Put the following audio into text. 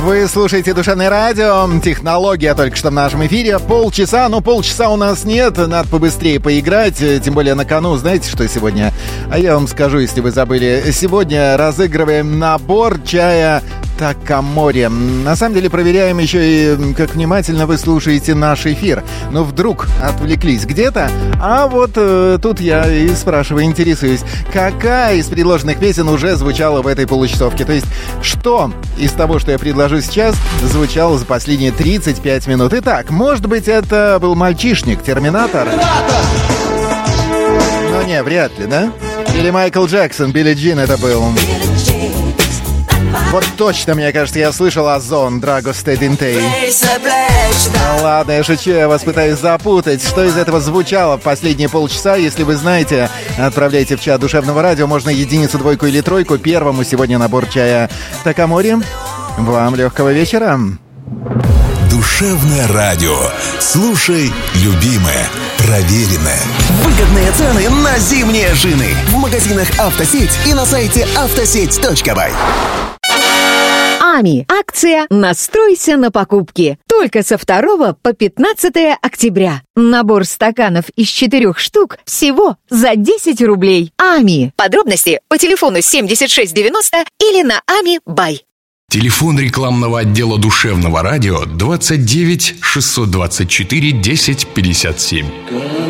Вы слушаете «Душевное радио». Технология только что в нашем эфире. Полчаса у нас нет. Надо побыстрее поиграть. Тем более на кону. Знаете, что сегодня? А я вам скажу, если вы забыли. Сегодня разыгрываем набор чая Такамори. На самом деле проверяем еще и, как внимательно вы слушаете наш эфир. Но вдруг отвлеклись где-то. А вот тут я и спрашиваю, интересуюсь, какая из предложенных песен уже звучала в этой получасовке? То есть, что из того, что я предложу сейчас, звучало за последние 35 минут? Итак, может быть, это был «Мальчишник», «Терминатор»? Ну не, вряд ли, да? Или Майкл Джексон, «Билли Джин» это был? Вот точно, мне кажется, я слышал «Озон», «Драго Стединтей». Ну ладно, я шучу, я вас пытаюсь запутать. Что из этого звучало в последние полчаса? Если вы знаете, отправляйте в чат Душевного радио. Можно единицу, двойку или тройку. Первому сегодня набор чая Такамори. Вам легкого вечера. Душевное радио. Слушай, любимое, проверенное. Выгодные цены на зимние шины в магазинах «Автосеть» и на сайте автосеть.бай. АМИ. Акция «Настройся на покупки». Только со 2 по 15 октября. Набор стаканов из 4 штук всего за 10 рублей. АМИ. Подробности по телефону 7690 или на АМИ.бай. Телефон рекламного отдела Душевного радио 29 624 10 57.